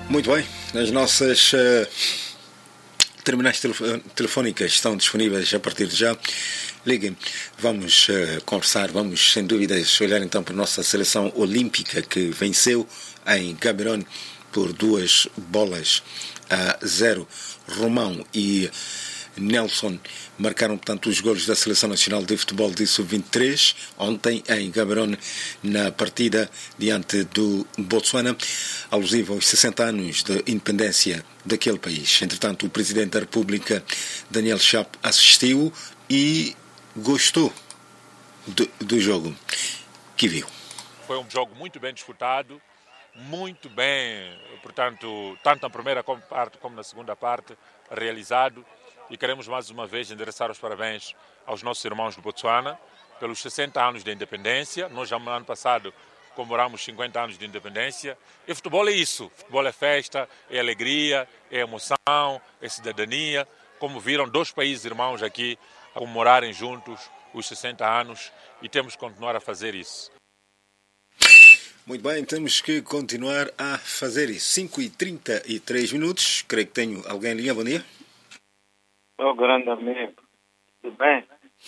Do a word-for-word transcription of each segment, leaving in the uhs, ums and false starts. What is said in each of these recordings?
Muito bem, as nossas uh, terminais telef- telefónicas estão disponíveis a partir de já. Liguem, vamos uh, conversar, vamos sem dúvidas olhar então para a nossa seleção olímpica que venceu em Gaborone por duas bolas a zero. Romão e Nelson marcaram, portanto, os golos da Seleção Nacional de Futebol de sub vinte e três ontem em Gaborone, na partida diante do Botsuana, alusivo aos sessenta anos de independência daquele país. Entretanto, o Presidente da República, Daniel Chapo, assistiu e gostou do, do jogo que viu. Foi um jogo muito bem disputado, muito bem, portanto, tanto na primeira parte como na segunda parte, realizado. E queremos mais uma vez endereçar os parabéns aos nossos irmãos do Botsuana pelos sessenta anos de independência. Nós já no ano passado comemoramos cinquenta anos de independência. E futebol é isso. Futebol é festa, é alegria, é emoção, é cidadania. Como viram, dois países irmãos aqui a comemorarem juntos os sessenta anos e temos que continuar a fazer isso. Muito bem, temos que continuar a fazer isso. cinco e trinta e três minutos. Creio que tenho alguém em linha. Bom dia. Meu grande amigo, tudo bem?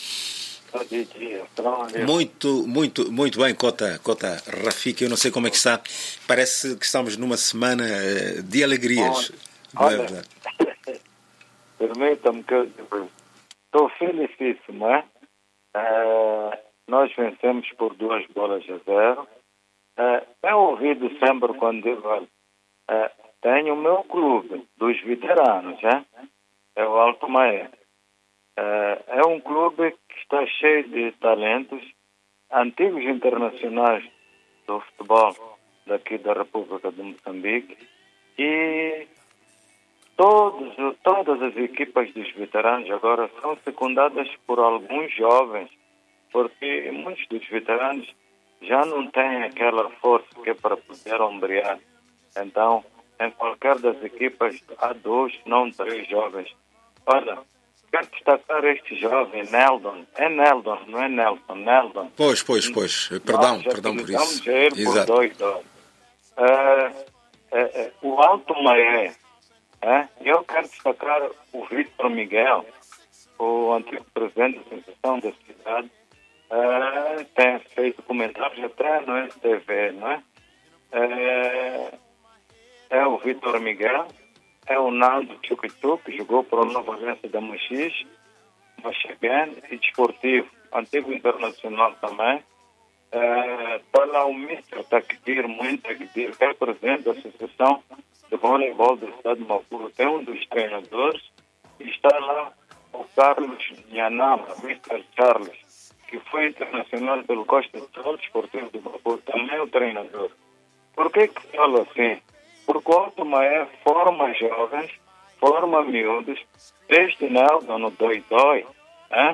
Muito, muito, muito bem, Cota, Cota Rafik. Eu não sei como é que está. Parece que estamos numa semana de alegrias. Olha, olha, permita-me que eu estou felicíssimo, é? Uh, nós vencemos por duas bolas a zero. Uh, eu ouvi sempre quando digo, olha, uh, tenho o meu clube dos veteranos, é? É o Alto Maé. Uh, é um clube que está cheio de talentos, antigos internacionais do futebol daqui da República de Moçambique, e todos, todas as equipas dos veteranos agora são secundadas por alguns jovens, porque muitos dos veteranos já não têm aquela força que é para poder ombrear. Então, em qualquer das equipas há dois, não três jovens. Olha, quero destacar este jovem, Neldon. É Neldon, não é Nelson, Neldon. Pois, pois, pois. Perdão, Nós perdão por isso. Estamos a ir por dois, dois. Uh, uh, uh, o Alto Maé, uh, eu quero destacar o Vítor Miguel, o antigo presidente da Associação da cidade, uh, tem feito comentários até no S T V, não é? Uh, é o Vítor Miguel. É o Nando Chuquitu, que jogou para a Nova Aliança da Mochis, Machagan e Desportivo, antigo internacional também. Está uh, lá o mister Takdir, muito Takdir, que é presidente da Associação de Voleibol do Estado de Maputo, é um dos treinadores. E está lá o Carlos Nhanama, mister Charles, que foi internacional pelo Costa de Sol, Desportivo do Maputo, também é o treinador. Por que que falo assim? Porque o Alto Maé forma jovens, forma miúdos, desde Nelson no Doi-Doi, né?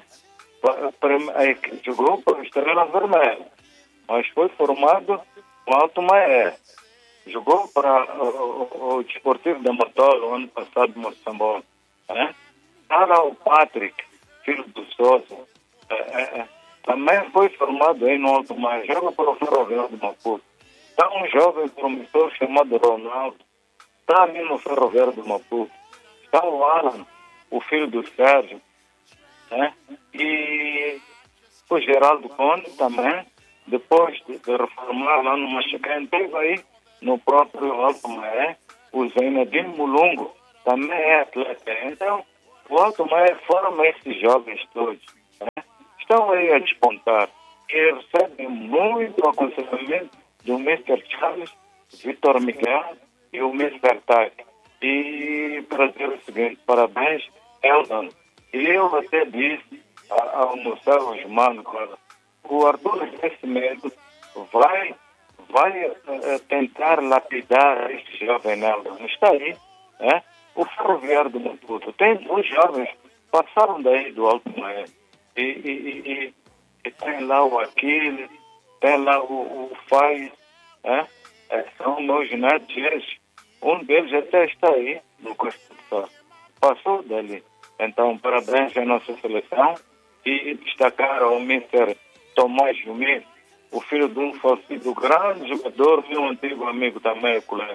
Jogou para o Estrela Vermelha, mas foi formado no Alto Maé. Jogou para o, o, o Desportivo da Matola, o ano passado, em Moçambique. Né? Está lá o Patrick, filho do Sousa, é, é, também foi formado aí no Alto Maé, joga para o Ferroviário de Maputo. Está um jovem promissor chamado Ronaldo, está ali no Ferroviário do Maputo. Está o Alan, o filho do Sérgio, né? E o Geraldo Conde também, depois de, de reformar lá no Machacan, teve aí no próprio Alto Maé, o Zainadine Mulungo, também é atleta. Então, o Alto Maé forma esses jovens todos, né? Estão aí a despontar e recebem muito aconselhamento do mister Charles, Vítor Miguel e o mister Tak. E para dizer o seguinte, parabéns, Eldon. E eu até disse ao Moçal Osmano, o Arthur Crescimento vai, vai uh, tentar lapidar este jovem Eldon. Está aí, né? O Ferroviário do Maputo. Tem dois jovens que passaram daí do Alto Maé. E, e, e, e, e tem lá o Aquiles, tem lá o, o Fai, né? É, são meus netos, eles, um deles até está aí no Costa de Sol. Passou dali. Então, parabéns à nossa seleção e destacar ao mister Tomás Jumir, o filho de um falecido grande jogador, meu antigo amigo também, colega.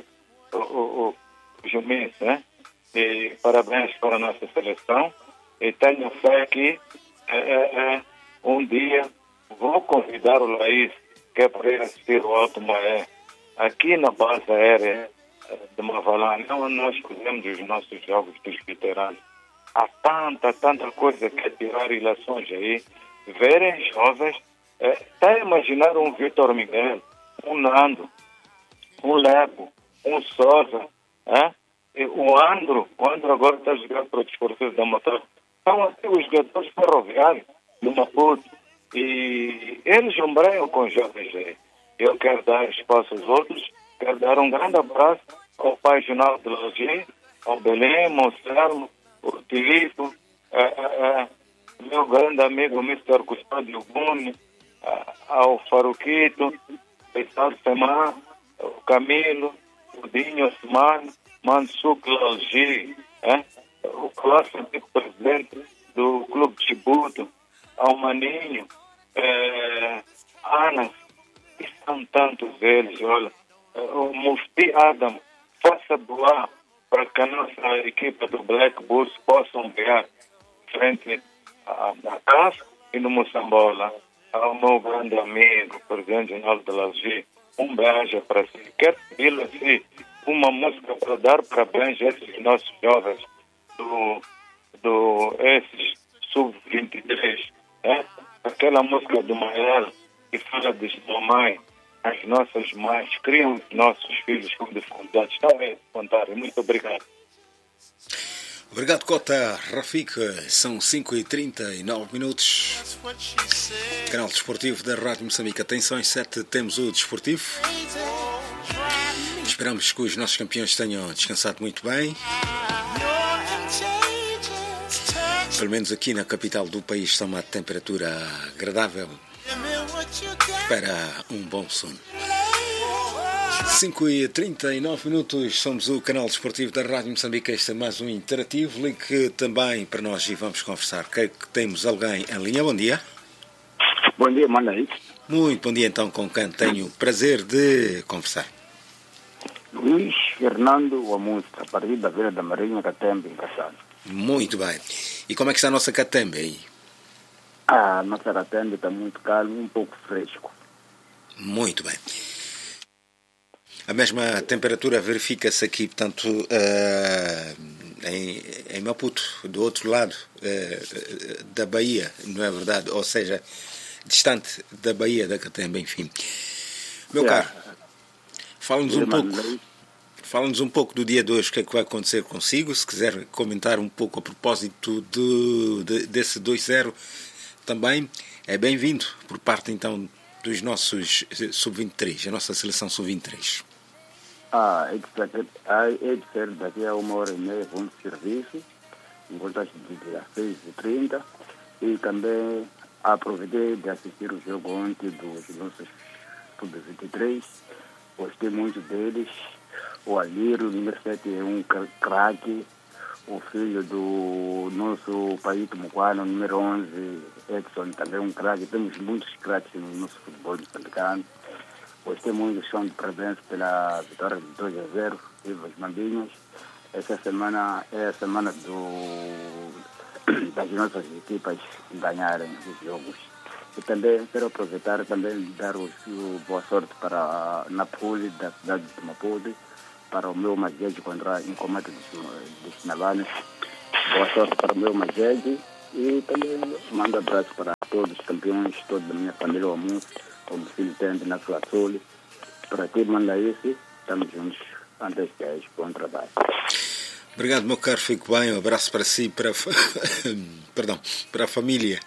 o, o, o Jumice, né? E parabéns para a nossa seleção. E tenho fé que é, é, um dia vou convidar o Laís, que é para ir assistir o Alto Maé, aqui na base aérea de Mavalane, onde nós fazemos os nossos jogos dos veteranos. Há tanta, tanta coisa que é tirar ilações aí, verem jovens, é, até imaginar um Vitor Miguel, um Nando, um Lebo, um Sousa, é? E o Andro, o Andro agora está jogando para o Desportivo da Motor. São até os jogadores ferroviários do Maputo. E eles ombreiam com os jovens aí. Eu quero dar espaço aos outros, quero dar um grande abraço ao pai Junaldo de Logis, ao Belém, ao Selmo, ao Tilipo, a, a, a, meu grande amigo mister Custódio Buni, ao Faruquito, Pessoal Semar, o Camilo, o Dinho Osman, Mansuk Logis, eh? o clássico presidente do Clube de Chibuto, ao Maninho, eh, Ana, e são tantos eles, olha, o Mufti Adam, faça doar para que a nossa equipa do Black Bulls possa ganhar frente à, à C A F e no Moçambola. Ao meu grande amigo, o presidente Ronaldo de Lagi, um beijo para si. Quero pedir assim uma música para dar parabéns a esses nossos jovens do, do esses sub vinte e três, né? Aquela música do Mael que fala das mamães, as nossas mães criam os nossos filhos com dificuldades. Está bem, contarem. Muito obrigado. Obrigado, Cota Rafik. São cinco e trinta e nove minutos. Canal Desportivo da Rádio Moçambique. Atenção, às sete temos o Desportivo. Esperamos que os nossos campeões tenham descansado muito bem. Pelo menos aqui na capital do país está uma temperatura agradável para um bom sono. cinco e trinta e nove minutos, somos o canal desportivo da Rádio Moçambique. Este é mais um interativo. Link também para nós e vamos conversar. Creio que temos alguém em linha. Bom dia. Bom dia, manda aí. Muito bom dia, então, com quem tenho o prazer de conversar. Luís Fernando Amunsta, a partir da Vila da Marinha, Catembe, em Caçado. Muito bem. E como é que está a nossa Catembe aí? Ah, a nossa Catembe está muito calmo, um pouco fresco. Muito bem. A mesma temperatura verifica-se aqui, portanto, uh, em, em Maputo, do outro lado uh, da Bahia, não é verdade? Ou seja, distante da Bahia da Catembe, enfim. Meu yeah. caro, fala-nos um pouco, fala-nos um pouco do dia de hoje, o que é que vai acontecer consigo, se quiser comentar um pouco a propósito do, de, desse dois zero, também é bem-vindo por parte, então, dos nossos sub vinte e três, a nossa seleção sub vinte e três. Ah, é de ser daqui a uma hora e meia com o serviço, em contagem de às seis e trinta, e também aproveitei de assistir o jogo ontem dos nossos sub vinte e três, gostei muito deles. O Alírio, o número sete, é um craque, o filho do nosso Paito Muquano, número onze, Edson, também um craque. Temos muitos craques no nosso futebol moçambicano. Gostei muito do chão de parabéns pela vitória de dois a zero, viva os Mambinhos. Essa semana é a semana do, das nossas equipas ganharem os jogos. E também quero aproveitar também dar o, o boa sorte para a Napoli, da cidade de Maputo, para o meu Magede contra em combate dos Navanes. Boa sorte para o meu Magede e também mando abraço para todos os campeões, toda a minha família, o Amus, como filho tende na sua Sul. Para ti, manda isso, estamos juntos antes que haja bom trabalho. Obrigado, meu caro, fico bem. Um abraço para si, para, perdão, para a família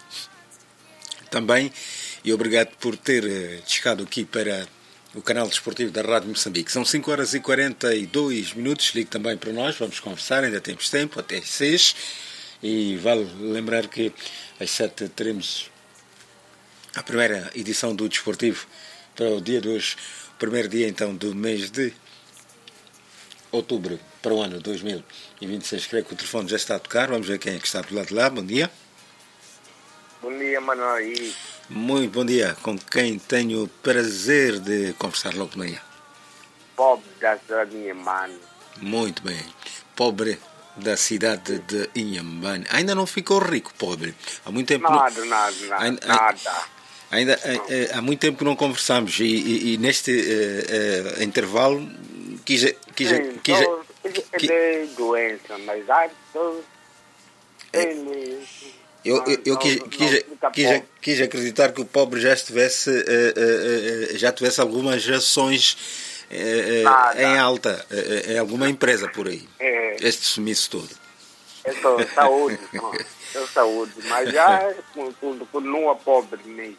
também. E obrigado por ter chegado aqui para o canal desportivo da Rádio Moçambique. São cinco horas e quarenta e dois minutos. Ligue também para nós, vamos conversar, ainda temos tempo, até às seis. E vale lembrar que às sete teremos a primeira edição do Desportivo para o dia de hoje, o primeiro dia então do mês de outubro para o ano dois mil e vinte e seis. Creio que o telefone já está a tocar, vamos ver quem é que está do lado de lá. Bom dia. Bom dia, Manoel. Muito bom dia, com quem tenho o prazer de conversar logo de manhã. pobre da cidade de Inhambane. Muito bem. Pobre da cidade de Inhambane. Ainda não ficou rico, pobre. Há muito tempo Nada, não... nada, nada, ainda, nada. Ainda eh, há muito tempo que não conversamos e, e, e neste eh, eh, intervalo quis, quis, Sim, quis, tô, quis, é doença, mas ai, tô, ele, eu, eu, eu não, quis, não, quis, não quis, quis acreditar que o pobre já estivesse eh, eh, já tivesse algumas ações eh, em alta eh, em alguma empresa por aí. É, este sumiço todo. eu sou saúde, eu saúde, mas já continua pobre mesmo.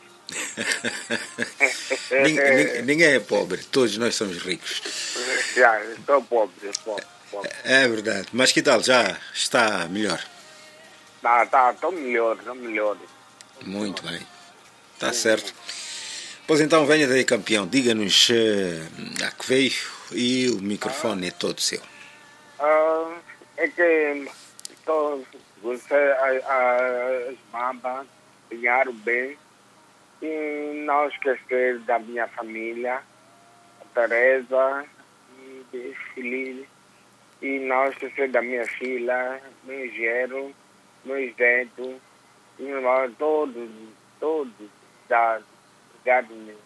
ninguém, ninguém é pobre, todos nós somos ricos. Já, estou pobre, pobre, pobre. É verdade, mas que tal? Já está melhor? Tá, tá, estou melhor, estou melhor. Muito bem, está certo. Pois então, venha daí, campeão, diga-nos uh, a que veio e o microfone ah. é todo seu. Uh, é que tô, você, as mambas ganharam bem. E não esquecer da minha família, a Teresa e Felipe, e não esquecer da minha filha, meu gero, meus netos, todos, todos, da, obrigado mesmo.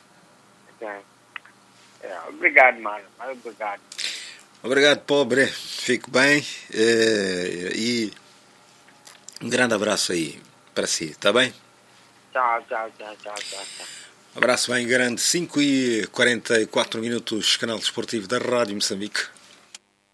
É, obrigado, mano, obrigado. Obrigado, pobre, fico bem eh, e um grande abraço aí para si, tá bem? Tchau, tchau, tchau, tchau, tchau. Abraço bem grande, cinco e quarenta e quatro minutos, canal desportivo da Rádio Moçambique.